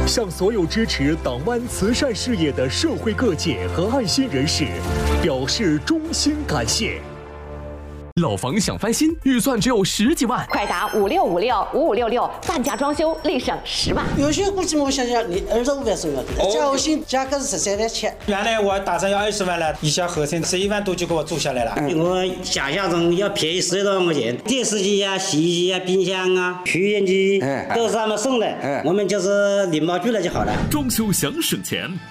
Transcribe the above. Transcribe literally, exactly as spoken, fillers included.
向所有支持党湾慈善事业的社会各界和爱心人士表示衷心感谢。 老房想翻新，预算只有十几万， 快打五六五六五五六六，半价装修立省十万。 有些户籍我想想，你二十五万送了，加我薪加个是十三万七。 原来我打算要二十万了，一下合成十一万多就给我租下来了。 嗯、我想象中要便宜十多万块钱，电视机啊、洗衣机啊、冰箱啊、取烟机都是他们送的，嗯、我们就是领包去了就好了。 装修想省钱，